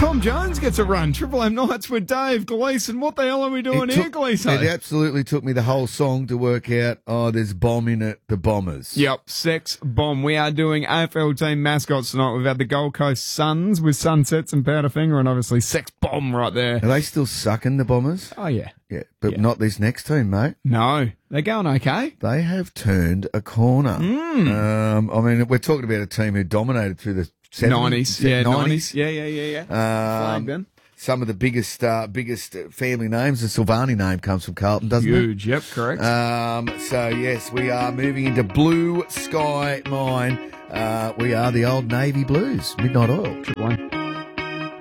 Tom Jones gets a run. Triple M Nights with Dave Gleeson. What the hell are we doing here, Gleeson? It absolutely took me the whole song to work out, there's bomb in it, the Bombers. Yep, Sex Bomb. We are doing AFL team mascots tonight. We've had the Gold Coast Suns with Sunsets and Powderfinger, and obviously Sex Bomb right there. Are they still sucking, the Bombers? Oh, yeah. Yeah, but not this next team, mate. No, they're going okay. They have turned a corner. I mean, we're talking about a team who dominated through the 90s. Yeah, 90s. 90s. Yeah. Flag then. Some of the biggest family names, the Silvani name comes from Carlton, doesn't it? Huge, yep, correct. So, yes, we are moving into Blue Sky Mine. We are the old Navy Blues, Midnight Oil. Triple M.